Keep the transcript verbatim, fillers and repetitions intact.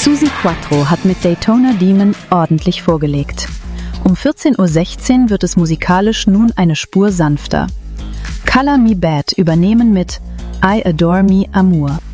Suzi Quatro hat mit Daytona Demon ordentlich vorgelegt. Um vierzehn Uhr sechzehn wird es musikalisch nun eine Spur sanfter. Color Me Bad übernehmen mit I Adore Me Amour.